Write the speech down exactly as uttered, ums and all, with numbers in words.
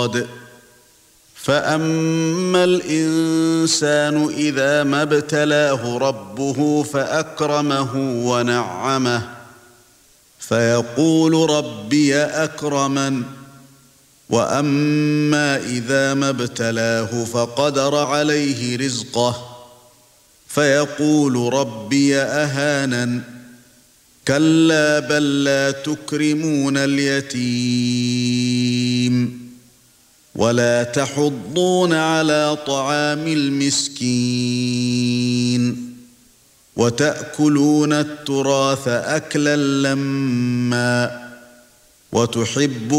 فأما الإنسان إذا ما ابتلاه ربه فأكرمه ونعمه فيقول ربي أكرمن وأما إذا ما ابتلاه فقدر عليه رزقه فيقول ربي أهانن كلا بل لا تكرمون اليتيم ولا تحضون على طعام المسكين وتأكلون التراث أكلا لما وتحبون